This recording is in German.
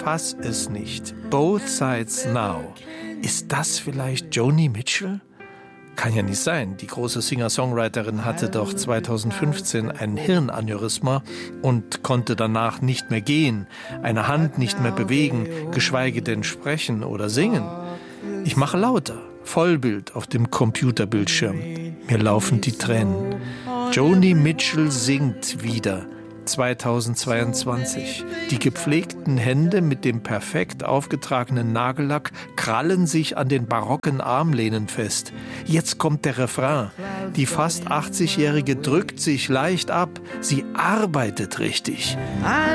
fass es nicht. Both Sides Now. Ist das vielleicht Joni Mitchell? Kann ja nicht sein. Die große Singer-Songwriterin hatte doch 2015 ein Hirnaneurysma und konnte danach nicht mehr gehen, eine Hand nicht mehr bewegen, geschweige denn sprechen oder singen. Ich mache lauter, Vollbild auf dem Computerbildschirm. Mir laufen die Tränen. Joni Mitchell singt wieder. 2022. Die gepflegten Hände mit dem perfekt aufgetragenen Nagellack krallen sich an den barocken Armlehnen fest. Jetzt kommt der Refrain. Die fast 80-Jährige drückt sich leicht ab. Sie arbeitet richtig.